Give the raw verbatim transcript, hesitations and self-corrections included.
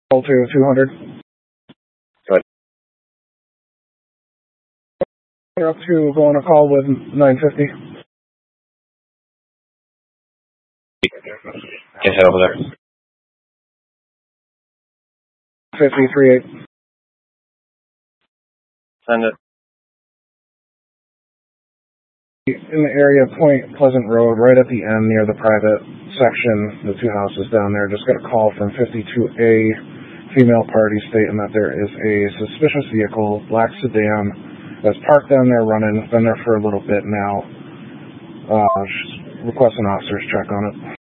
Call to two hundred. Go ahead. You're up to go on a call with nine fifty. Get head over there. fifty-three eight. Send it. In the area of Point Pleasant Road, right at the end near the private section, the two houses down there, just got a call from fifty-two A, female party, stating that there is a suspicious vehicle, black sedan, that's parked down there running, been there for a little bit now. Uh, requesting officers check on it.